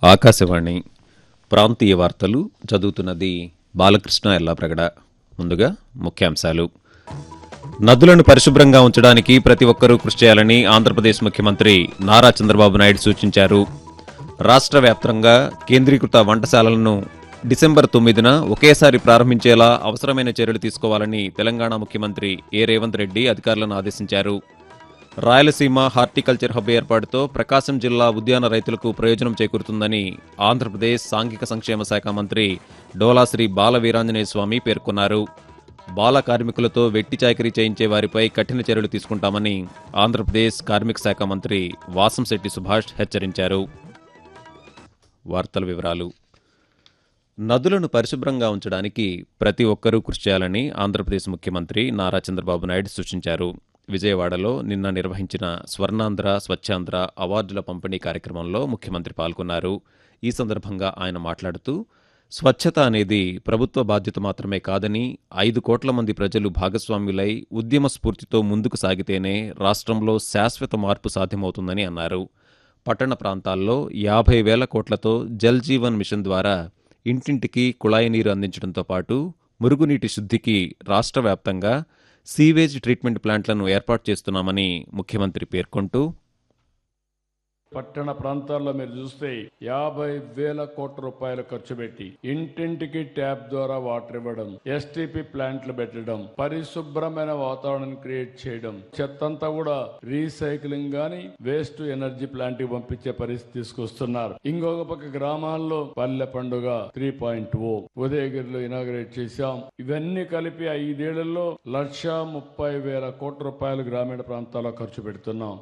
ఆకాశవాణి ప్రాంతీయ వార్తలు చదువుతున్నది బాలకృష్ణ ఎల్లాప్రగడ. ముందుగా ముఖ్యాంశాలు. నదులను పరిశుభ్రంగా ఉంచడానికి ప్రతి ఒక్కరూ కృషి చేయాలని ఆంధ్రప్రదేశ్ ముఖ్యమంత్రి నారా చంద్రబాబు నాయుడు సూచించారు. రాష్ట్ర వ్యాప్తంగా కేంద్రీకృత వంటశాలలను డిసెంబర్ 9న ఒకేసారి ప్రారంభించేలా అవసరమైన చర్యలు తీసుకోవాలని తెలంగాణ ముఖ్యమంత్రి రేవంత్ రెడ్డి అధికారులను ఆదేశించారు. రాయలసీమ హార్టికల్చర్ హబ్ ఏర్పాటుతో ప్రకాశం జిల్లా ఉద్యాన రైతులకు ప్రయోజనం చేకూరుతుందని ఆంధ్రప్రదేశ్ సాంఘిక సంక్షేమ శాఖ మంత్రి డోలాశ్రీ బాల వీరాంజనేయ స్వామి పేర్కొన్నారు. బాల కార్మికులతో వెట్టి చాకిరీ చేయించే వారిపై కఠిన చర్యలు తీసుకుంటామని ఆంధ్రప్రదేశ్ కార్మిక శాఖ మంత్రి వాసంశెట్టి సుభాష్ హెచ్చరించారు. వార్తల వివరాలు. నదులను పరిశుభ్రంగా ఉంచడానికి ప్రతి ఒక్కరూ కృషి చేయాలని ఆంధ్రప్రదేశ్ ముఖ్యమంత్రి నారా చంద్రబాబు నాయుడు సూచించారు. విజయవాడలో నిన్న నిర్వహించిన స్వర్ణాంధ్ర స్వచ్ఛాంధ్ర అవార్డుల పంపిణీ కార్యక్రమంలో ముఖ్యమంత్రి పాల్గొన్నారు. ఈ సందర్భంగా ఆయన మాట్లాడుతూ, స్వచ్ఛత అనేది ప్రభుత్వ బాధ్యత మాత్రమే కాదని 5 కోట్ల మంది ప్రజలు భాగస్వామ్యులై ఉద్యమ స్ఫూర్తితో ముందుకు సాగితేనే రాష్ట్రంలో శాశ్వత మార్పు సాధ్యమవుతుందని అన్నారు. పట్టణ ప్రాంతాల్లో 50,000 కోట్లతో జల్ జీవన్ మిషన్ ద్వారా ఇంటింటికి కుళాయి నీరు అందించడంతో పాటు మురుగునీటి శుద్ధికి రాష్ట్ర వ్యాప్తంగా సీవేజ్ ట్రీట్మెంట్ ప్లాంట్లను ఏర్పాటు చేస్తున్నామని ముఖ్యమంత్రి పేర్కొంటూ, పట్టణ ప్రాంతాల్లో మీరు చూస్తే 50,000 కోట్ల రూపాయలు ఖర్చు పెట్టి ఇంటింటికి ట్యాప్ ద్వారా వాటర్ ఇవ్వడం, ఎస్టీపీ ప్లాంట్లు పెట్టడం, పరిశుభ్రమైన వాతావరణం క్రియేట్ చేయడం, చెత్తంతా కూడా రీసైక్లింగ్ గాని వేస్ట్ ఎనర్జీ ప్లాంట్ కి పంపించే పరిస్థితి తీసుకొస్తున్నారు. ఇంకొక పక్క గ్రామాల్లో పల్లె పండుగ 3.0 ఉదయగిరిలో ఇనాగ్రేట్ చేశాం. ఇవన్నీ కలిపి 5 ఏళ్లలో 130,000 కోట్ల రూపాయలు గ్రామీణ ప్రాంతాల్లో ఖర్చు పెడుతున్నాం.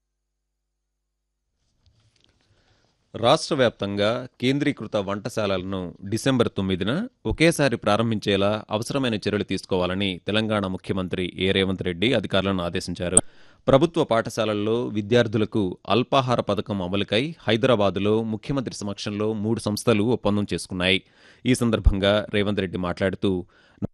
రాష్ట్ర వ్యాప్తంగా కేంద్రీకృత వంటశాలలను డిసెంబర్ 9న ఒకేసారి ప్రారంభించేలా అవసరమైన చర్యలు తీసుకోవాలని తెలంగాణ ముఖ్యమంత్రి రేవంత్ రెడ్డి అధికారులను ఆదేశించారు. ప్రభుత్వ పాఠశాలల్లో విద్యార్థులకు అల్పాహార పథకం అమలుకై హైదరాబాదులో ముఖ్యమంత్రి సమక్షంలో 3 సంస్థలు ఒప్పందం చేసుకున్నాయి. ఈ సందర్భంగా రేవంత్ రెడ్డి మాట్లాడుతూ,